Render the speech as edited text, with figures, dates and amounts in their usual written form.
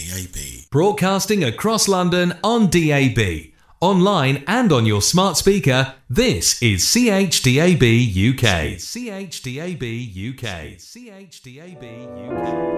DAB. Broadcasting across London on DAB. Online and on your smart speaker, this is CHDAB UK. CHDAB UK. CHDAB UK.